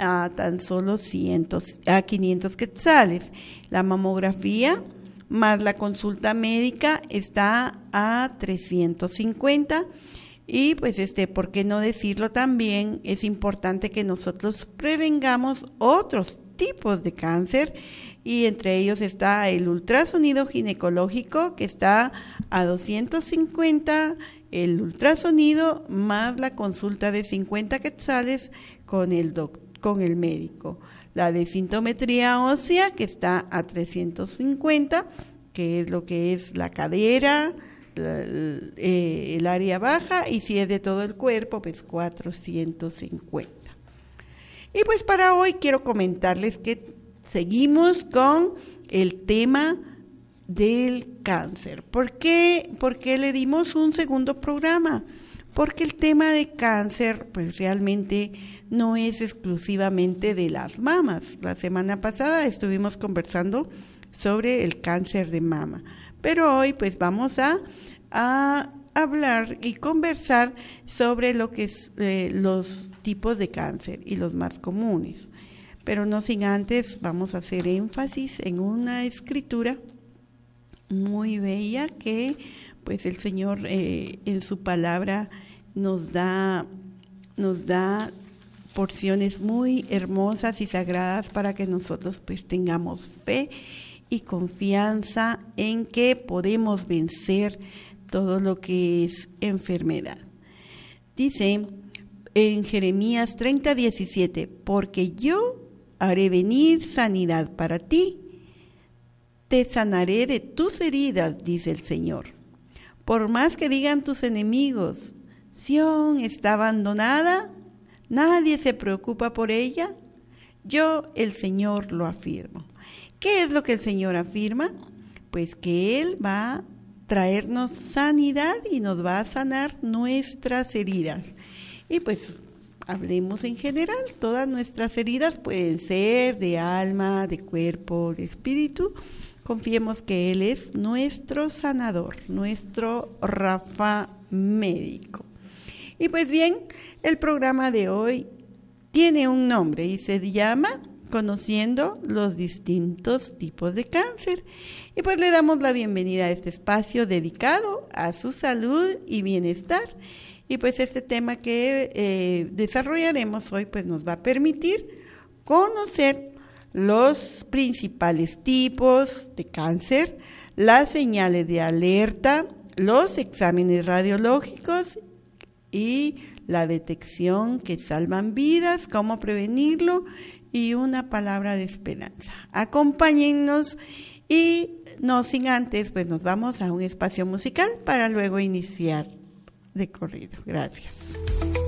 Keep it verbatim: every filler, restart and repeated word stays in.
a tan solo cien, a quinientos quetzales. La mamografía más la consulta médica está a trescientos cincuenta. Y pues este, ¿por qué no decirlo también? Es importante que nosotros prevengamos otros tipos de cáncer, y entre ellos está el ultrasonido ginecológico, que está a doscientos cincuenta, el ultrasonido más la consulta de cincuenta quetzales con el doc, con el médico. La densitometría ósea, que está a trescientos cincuenta, que es lo que es la cadera, La, eh, el área baja, y si es de todo el cuerpo, pues cuatrocientos cincuenta. Y pues para hoy quiero comentarles que seguimos con el tema del cáncer. ¿Por qué? ¿Por qué le dimos un segundo programa? Porque el tema de cáncer pues realmente no es exclusivamente de las mamas. La semana pasada estuvimos conversando sobre el cáncer de mama, pero hoy pues vamos a, a hablar y conversar sobre lo que es eh, los tipos de cáncer y los más comunes. Pero no sin antes vamos a hacer énfasis en una escritura muy bella que pues el Señor eh, en su palabra nos da, nos da porciones muy hermosas y sagradas para que nosotros pues tengamos fe y confianza en que podemos vencer todo lo que es enfermedad. Dice en Jeremías treinta, diecisiete, porque yo haré venir sanidad para ti, te sanaré de tus heridas, dice el Señor. Por más que digan tus enemigos, Sión está abandonada, nadie se preocupa por ella, yo el Señor lo afirmo. ¿Qué es lo que el Señor afirma? Pues que Él va a traernos sanidad y nos va a sanar nuestras heridas. Y pues hablemos en general, todas nuestras heridas pueden ser de alma, de cuerpo, de espíritu. Confiemos que Él es nuestro sanador, nuestro Rafa médico. Y pues bien, el programa de hoy tiene un nombre y se llama Conociendo los distintos tipos de cáncer. Y pues le damos la bienvenida a este espacio dedicado a su salud y bienestar. Y pues este tema que eh, desarrollaremos hoy pues nos va a permitir conocer los principales tipos de cáncer, las señales de alerta, los exámenes radiológicos y la detección que salvan vidas, cómo prevenirlo y una palabra de esperanza. Acompáñennos y no sin antes, pues nos vamos a un espacio musical para luego iniciar de corrido. Gracias.